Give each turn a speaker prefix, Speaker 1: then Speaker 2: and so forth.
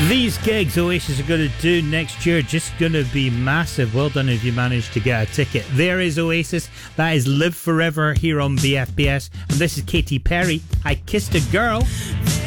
Speaker 1: These gigs Oasis are going to do next year just going to be massive. Well done if you managed to get a ticket. There is Oasis. That is Live Forever here on BFBS. And this is Katy Perry. I Kissed a Girl.